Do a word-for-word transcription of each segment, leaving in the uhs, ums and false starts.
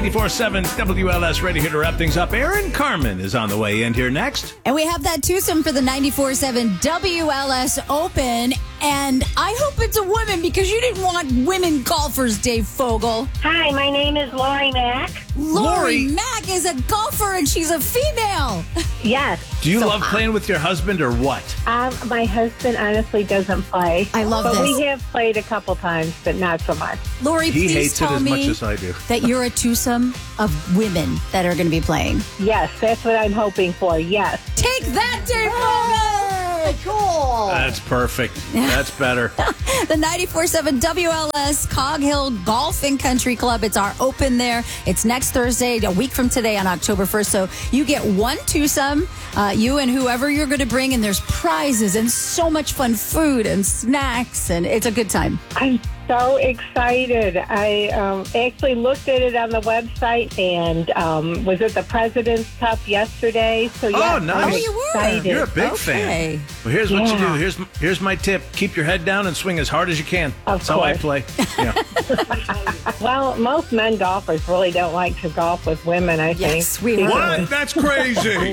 ninety-four point seven W L S, ready here to wrap things up. Aaron Carmen is on the way in here next. And we have that twosome for the ninety-four point seven W L S Open. And I hope it's a woman because you didn't want women golfers, Dave Fogel. Hi, my name is Lori Mack. Lori Mack is a golfer and she's a female. Yes. Do you So love playing with your husband or what? Um, my husband honestly doesn't play. I love but this. we have played a couple times, but not so much. Lori, He please hates it tell as me much as I do. that you're a twosome of women that are going to be playing. Yes, that's what I'm hoping for. Yes. Take that, Dave Fogel! Cool. That's perfect. That's better. The ninety-four point seven W L S Cog Hill Golf and Country Club. It's our open there. It's next Thursday, a week from today on October first. So you get one twosome, uh, you and whoever you're going to bring, and there's prizes and so much fun food and snacks, and it's a good time. I'm so excited. I um, actually looked at it on the website and um, was at the President's Cup yesterday. So yeah, Oh, nice. I'm Oh, you were? excited. You're a big Okay. fan. Well, here's what you Yeah. do. Here's here's my tip. Keep your head down and swing as hard as you can. Of That's how I course. play. Yeah. Well, most men golfers really don't like to golf with women, I think. Yes, we heard. What? That's crazy.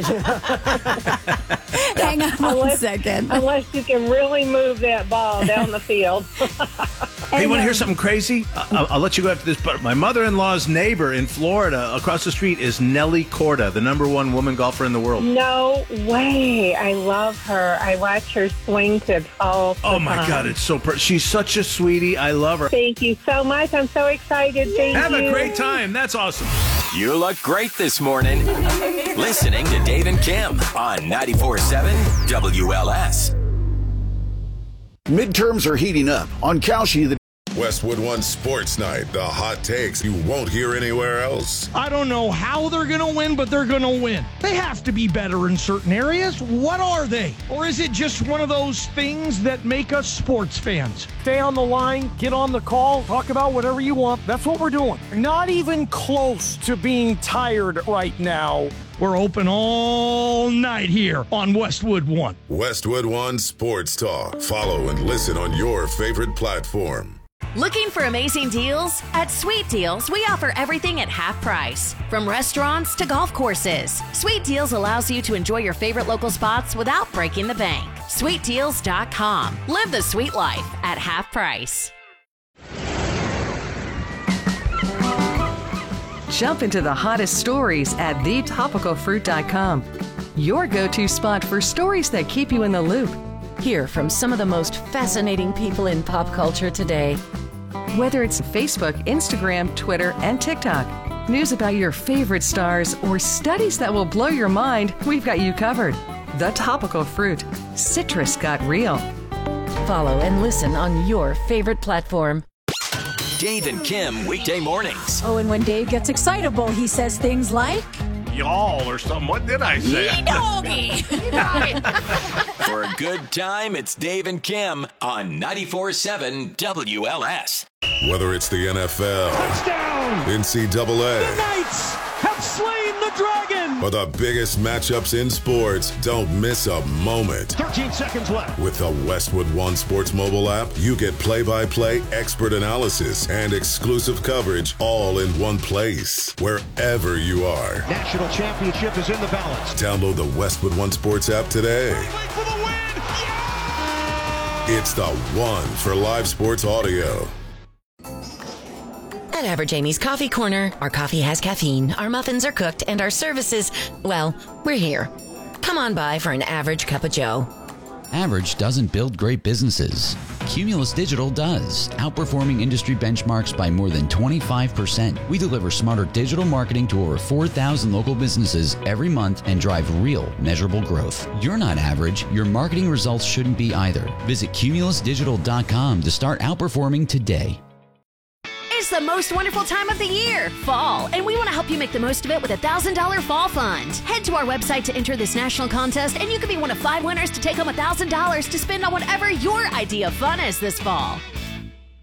Hang on one Unless- second. Unless you can really move that ball down the field. Hey, want to hear something crazy? I'll, I'll let you go after this, but my mother-in-law's neighbor in Florida across the street is Nelly Corda, the number one woman golfer in the world. No way. I love her. I watch her swing tips all the Oh, my time. God, it's so per- she's such a sweetie. I love her. Thank you so much. I'm so excited. Thank Have you. a great time. That's awesome. You look great this morning. Listening to Dave and Kim on ninety-four point seven W L S. Midterms are heating up. On Kalshi, the Westwood One Sports Night, the hot takes you won't hear anywhere else. I don't know how they're going to win, but they're going to win. They have to be better in certain areas. What are they? Or is it just one of those things that make us sports fans? Stay on the line, get on the call, talk about whatever you want. That's what we're doing. Not even close to being tired right now. We're open all night here on Westwood One. Westwood One Sports Talk. Follow and listen on your favorite platform. Looking for amazing deals? At Sweet Deals, we offer everything at half price. From restaurants to golf courses, Sweet Deals allows you to enjoy your favorite local spots without breaking the bank. sweet deals dot com. Live the sweet life at half price. Jump into the hottest stories at the topical fruit dot com. Your go-to spot for stories that keep you in the loop. Hear from some of the most fascinating people in pop culture today. Whether it's Facebook, Instagram, Twitter, and TikTok, news about your favorite stars, or studies that will blow your mind, we've got you covered. The Topical Fruit. Citrus got real. Follow and listen on your favorite platform. Dave and Kim, weekday mornings. Oh, and when Dave gets excitable, he says things like, Y'all or something. What did I say? doggy. For a good time, it's Dave and Kim on ninety-four point seven W L S. Whether it's the N F L, Touchdown! N C double A, The Knights have slain the dragon! or the biggest matchups in sports, don't miss a moment. thirteen seconds left. With the Westwood One Sports mobile app, you get play-by-play expert analysis and exclusive coverage all in one place, wherever you are. National championship is in the balance. Download the Westwood One Sports app today. For the win! It's the one for live sports audio. At Average Amy's Coffee Corner, our coffee has caffeine, our muffins are cooked, and our services, well, we're here. Come on by for an average cup of joe. Average doesn't build great businesses. Cumulus Digital does, outperforming industry benchmarks by more than twenty-five percent. We deliver smarter digital marketing to over four thousand local businesses every month and drive real, measurable growth. You're not average. Your marketing results shouldn't be either. Visit cumulus digital dot com to start outperforming today. It's the most wonderful time of the year, fall, and we want to help you make the most of it with a one thousand dollars fall fund. Head to our website to enter this national contest, and you could be one of five winners to take home one thousand dollars to spend on whatever your idea of fun is this fall.